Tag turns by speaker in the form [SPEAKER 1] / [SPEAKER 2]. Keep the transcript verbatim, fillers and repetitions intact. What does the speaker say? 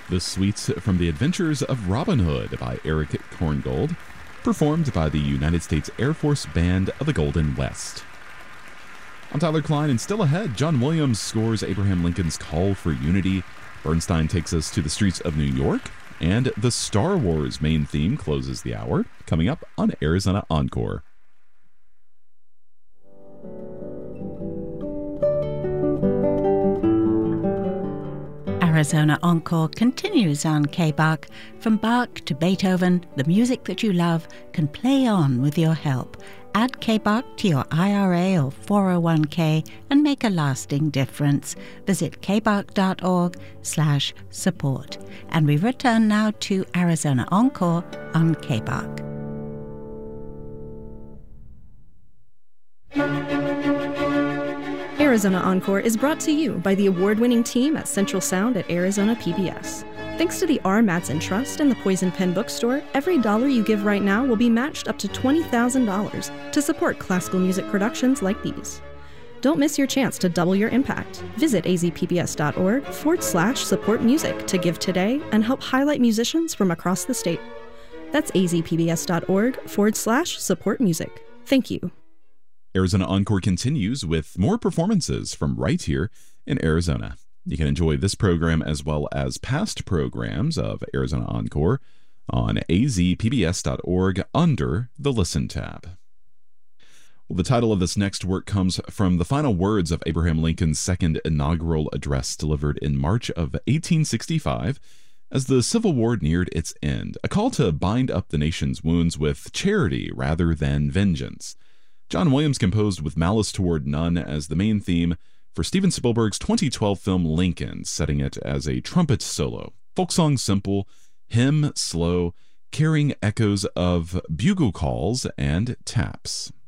[SPEAKER 1] The suites from The Adventures of Robin Hood by Eric Korngold, performed by the United States Air Force Band of the Golden West. I'm Tyler Klein, and still ahead, John Williams scores Abraham Lincoln's Call for Unity, Bernstein takes us to the streets of New York, and the Star Wars main theme closes the hour, coming up on Arizona Encore.
[SPEAKER 2] Arizona Encore continues on K B A C. From Bach to Beethoven, the music that you love can play on with your help. Add K B A C to your I R A or four oh one k and make a lasting difference. Visit kbac.org slash support. And we return now to Arizona Encore on K B A C.
[SPEAKER 3] Arizona Encore is brought to you by the award-winning team at Central Sound at Arizona P B S. Thanks to the R. Mattson Trust and the Poison Pen Bookstore, every dollar you give right now will be matched up to twenty thousand dollars to support classical music productions like these. Don't miss your chance to double your impact. Visit azpbs.org forward slash support music to give today and help highlight musicians from across the state. That's azpbs.org forward slash support music. Thank you.
[SPEAKER 1] Arizona Encore continues with more performances from right here in Arizona. You can enjoy this program as well as past programs of Arizona Encore on azpbs.org under the Listen tab. Well, the title of this next work comes from the final words of Abraham Lincoln's second inaugural address delivered in March of eighteen sixty-five as the Civil War neared its end, a call to bind up the nation's wounds with charity rather than vengeance. John Williams composed With Malice Toward None as the main theme for Steven Spielberg's twenty twelve film Lincoln, setting it as a trumpet solo. Folk song simple, hymn slow, carrying echoes of bugle calls and taps.